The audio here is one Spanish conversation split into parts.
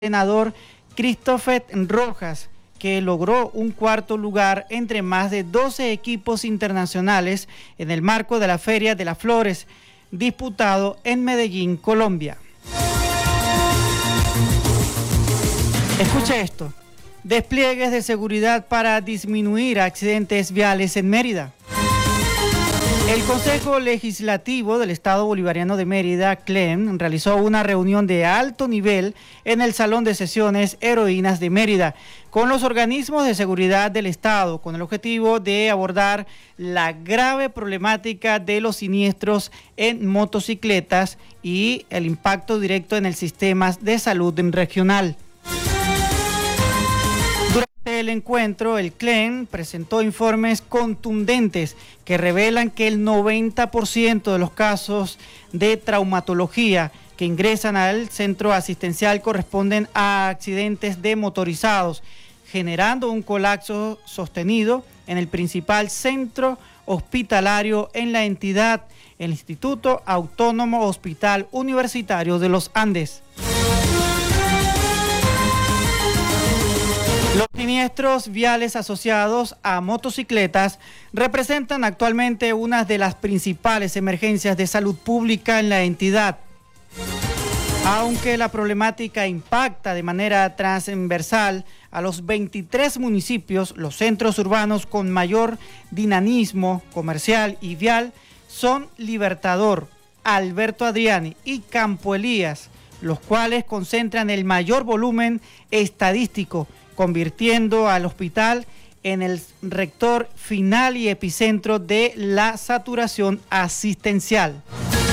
senador Christopher Rojas, que logró un cuarto lugar entre más de 12 equipos internacionales en el marco de la Feria de las Flores, disputado en Medellín, Colombia. Escuche esto: despliegues de seguridad para disminuir accidentes viales en Mérida. El Consejo Legislativo del Estado Bolivariano de Mérida, CLEM, realizó una reunión de alto nivel en el Salón de Sesiones Heroínas de Mérida con los organismos de seguridad del Estado, con el objetivo de abordar la grave problemática de los siniestros en motocicletas y el impacto directo en el sistema de salud regional. Durante el encuentro, el CLEM presentó informes contundentes que revelan que el 90% de los casos de traumatología que ingresan al centro asistencial corresponden a accidentes de motorizados, generando un colapso sostenido en el principal centro hospitalario en la entidad, el Instituto Autónomo Hospital Universitario de los Andes. Los siniestros viales asociados a motocicletas representan actualmente una de las principales emergencias de salud pública en la entidad. Aunque la problemática impacta de manera transversal a los 23 municipios, los centros urbanos con mayor dinamismo comercial y vial son Libertador, Alberto Adriani y Campo Elías, los cuales concentran el mayor volumen estadístico, convirtiendo al hospital en el rector final y epicentro de la saturación asistencial.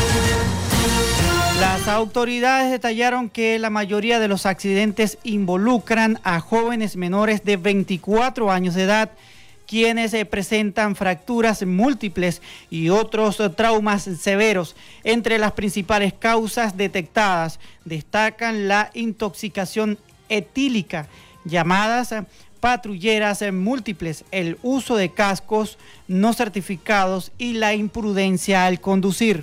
Las autoridades detallaron que la mayoría de los accidentes involucran a jóvenes menores de 24 años de edad, quienes presentan fracturas múltiples y otros traumas severos. Entre las principales causas detectadas destacan la intoxicación etílica, llamadas patrulleras múltiples, el uso de cascos no certificados y la imprudencia al conducir.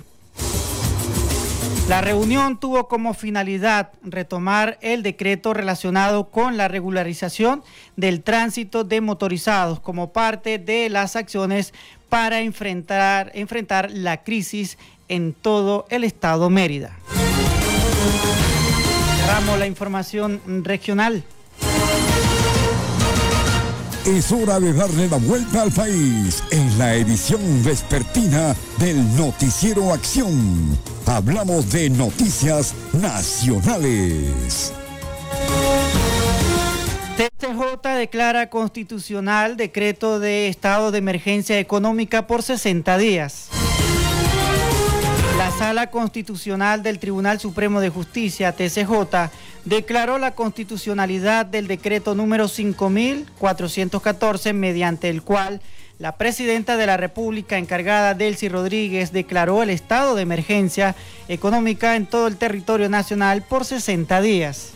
La reunión tuvo como finalidad retomar el decreto relacionado con la regularización del tránsito de motorizados como parte de las acciones para enfrentar la crisis en todo el estado Mérida. Cerramos la información regional. Es hora de darle la vuelta al país en la edición vespertina del Noticiero Acción. Hablamos de noticias nacionales. TCJ declara constitucional decreto de estado de emergencia económica por 60 días. La Sala Constitucional del Tribunal Supremo de Justicia, TCJ, declaró la constitucionalidad del decreto número 5.414, mediante el cual la presidenta de la República, encargada Delcy Rodríguez, declaró el estado de emergencia económica en todo el territorio nacional por 60 días.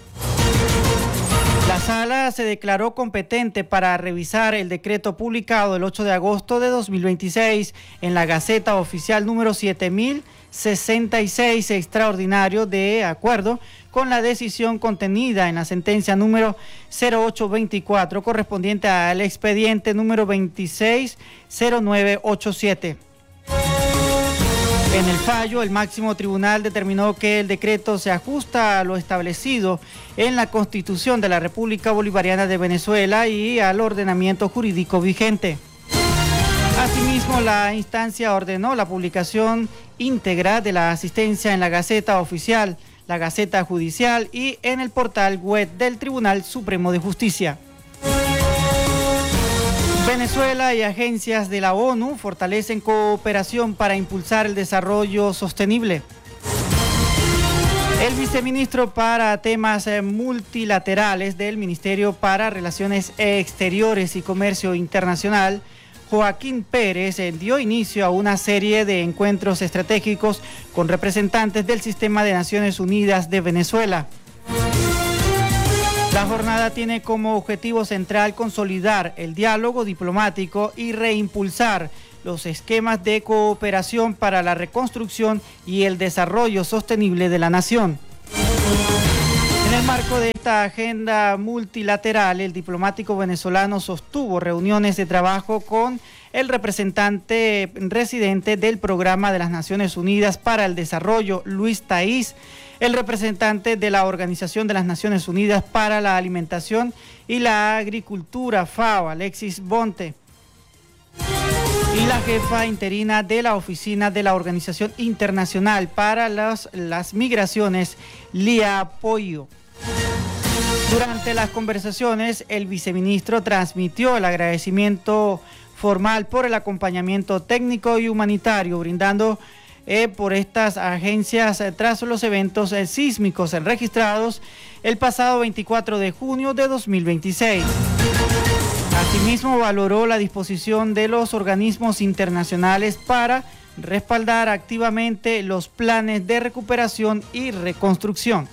La sala se declaró competente para revisar el decreto publicado el 8 de agosto de 2026 en la Gaceta Oficial número 7066 extraordinario, de acuerdo con la decisión contenida en la sentencia número 0824 correspondiente al expediente número 260987. En el fallo, el máximo tribunal determinó que el decreto se ajusta a lo establecido en la Constitución de la República Bolivariana de Venezuela y al ordenamiento jurídico vigente. Asimismo, la instancia ordenó la publicación íntegra de la asistencia en la Gaceta Oficial, la Gaceta Judicial y en el portal web del Tribunal Supremo de Justicia. Venezuela y agencias de la ONU fortalecen cooperación para impulsar el desarrollo sostenible. El viceministro para temas multilaterales del Ministerio para Relaciones Exteriores y Comercio Internacional, Joaquín Pérez, dio inicio a una serie de encuentros estratégicos con representantes del Sistema de Naciones Unidas de Venezuela. La jornada tiene como objetivo central consolidar el diálogo diplomático y reimpulsar los esquemas de cooperación para la reconstrucción y el desarrollo sostenible de la nación. En el el marco de esta agenda multilateral, el diplomático venezolano sostuvo reuniones de trabajo con el representante residente del Programa de las Naciones Unidas para el Desarrollo, Luis Taís, el representante de la Organización de las Naciones Unidas para la Alimentación y la Agricultura, FAO, Alexis Bonte, y la jefa interina de la Oficina de la Organización Internacional para las Migraciones, Lía Pollo. Durante las conversaciones, el viceministro transmitió el agradecimiento formal por el acompañamiento técnico y humanitario brindando por estas agencias tras los eventos sísmicos registrados el pasado 24 de junio de 2026. Asimismo, valoró la disposición de los organismos internacionales para respaldar activamente los planes de recuperación y reconstrucción.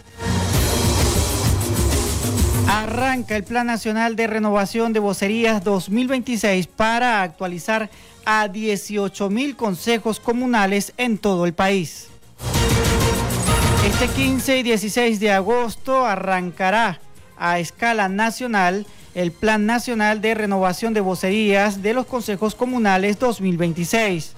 Arranca el Plan Nacional de Renovación de Vocerías 2026 para actualizar a 18.000 consejos comunales en todo el país. Este 15 y 16 de agosto arrancará a escala nacional el Plan Nacional de Renovación de Vocerías de los Consejos Comunales 2026.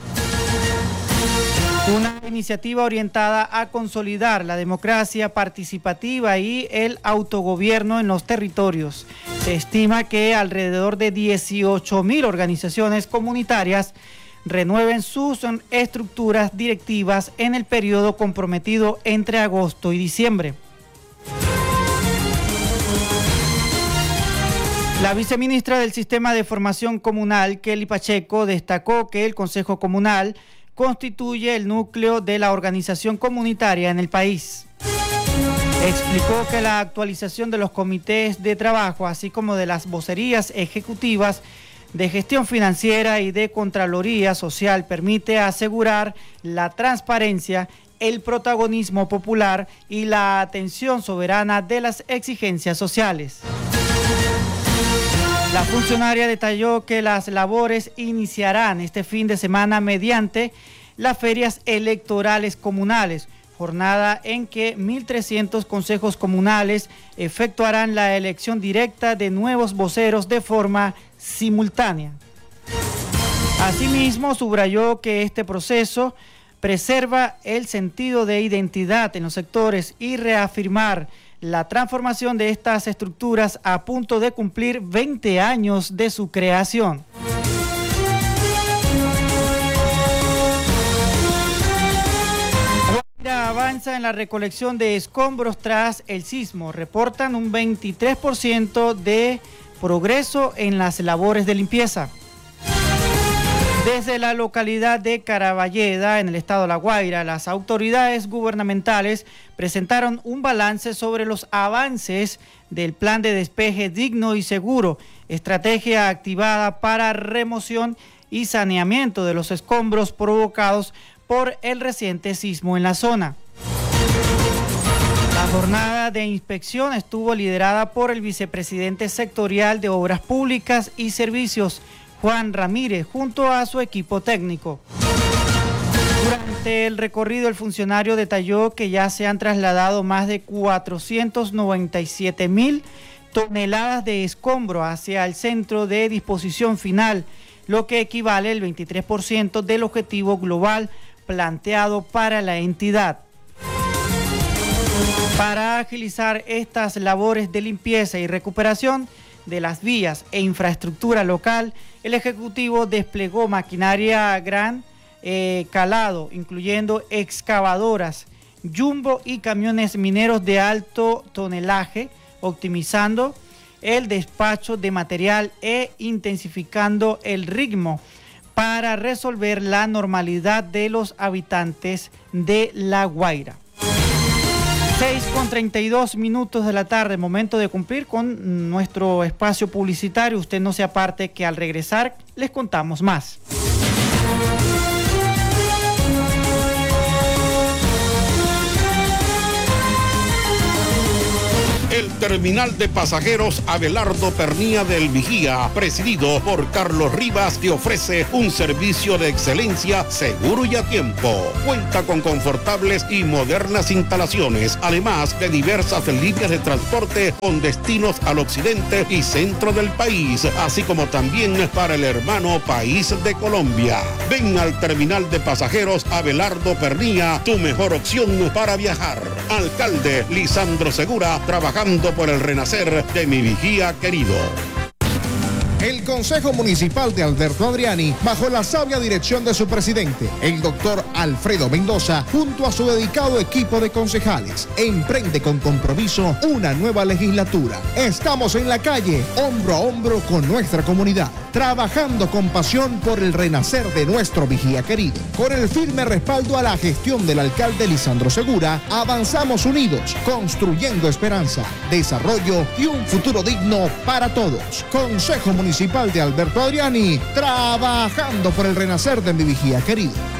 Una iniciativa orientada a consolidar la democracia participativa y el autogobierno en los territorios. Se estima que alrededor de 18.000 organizaciones comunitarias renueven sus estructuras directivas en el periodo comprometido entre agosto y diciembre. La viceministra del Sistema de Formación Comunal, Kelly Pacheco, destacó que el Consejo Comunal constituye el núcleo de la organización comunitaria en el país. Explicó que la actualización de los comités de trabajo, así como de las vocerías ejecutivas de gestión financiera y de Contraloría Social, permite asegurar la transparencia, el protagonismo popular y la atención soberana de las exigencias sociales. La funcionaria detalló que las labores iniciarán este fin de semana mediante las ferias electorales comunales, jornada en que 1.300 consejos comunales efectuarán la elección directa de nuevos voceros de forma simultánea. Asimismo, subrayó que este proceso preserva el sentido de identidad en los sectores y reafirmar la transformación de estas estructuras a punto de cumplir 20 años de su creación. Guaira avanza en la recolección de escombros tras el sismo. Reportan un 23% de progreso en las labores de limpieza. Desde la localidad de Caraballeda, en el estado de La Guaira, las autoridades gubernamentales presentaron un balance sobre los avances del plan de despeje digno y seguro, estrategia activada para remoción y saneamiento de los escombros provocados por el reciente sismo en la zona. La jornada de inspección estuvo liderada por el vicepresidente sectorial de Obras Públicas y Servicios, Juan Ramírez, junto a su equipo técnico. Durante el recorrido, el funcionario detalló que ya se han trasladado más de 497.000 toneladas de escombro hacia el centro de disposición final, lo que equivale al 23% del objetivo global planteado para la entidad. Para agilizar estas labores de limpieza y recuperación de las vías e infraestructura local, el Ejecutivo desplegó maquinaria gran calado, incluyendo excavadoras, jumbo y camiones mineros de alto tonelaje, optimizando el despacho de material e intensificando el ritmo para resolver la normalidad de los habitantes de La Guaira. 6:32 de la tarde, momento de cumplir con nuestro espacio publicitario. Usted no se aparte, que al regresar les contamos más. El terminal de pasajeros Abelardo Pernía del Vigía, presidido por Carlos Rivas, te ofrece un servicio de excelencia seguro y a tiempo. Cuenta con confortables y modernas instalaciones, además de diversas líneas de transporte con destinos al occidente y centro del país, así como también para el hermano país de Colombia. Ven al terminal de pasajeros Abelardo Pernía, tu mejor opción para viajar. Alcalde Lisandro Segura, trabajando por el renacer de mi Vigía querido. El Consejo Municipal de Alberto Adriani, bajo la sabia dirección de su presidente, el doctor Alfredo Mendoza, junto a su dedicado equipo de concejales, emprende con compromiso una nueva legislatura. Estamos en la calle, hombro a hombro con nuestra comunidad, trabajando con pasión por el renacer de nuestro Vigía querido. Con el firme respaldo a la gestión del alcalde Lisandro Segura, avanzamos unidos, construyendo esperanza, desarrollo y un futuro digno para todos. Consejo Municipal de Alberto Adriani, trabajando por el renacer de mi Vigía querido.